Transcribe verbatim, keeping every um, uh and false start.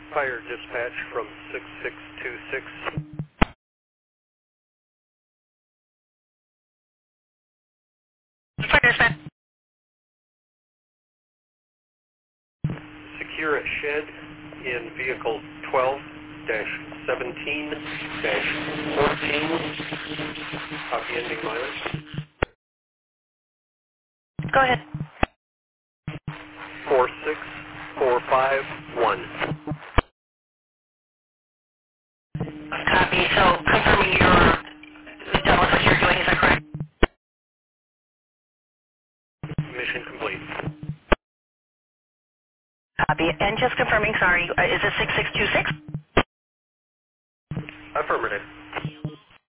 Fire dispatch from six six two six. Fire dispatch. Secure a shed in vehicle twelve seventeen fourteen. Copy ending mileage. Go ahead. four six four five one. Copy. So confirming you're done with what you're doing, is that correct? Mission complete. Copy. And just confirming, sorry, uh, is it six six two six? Affirmative.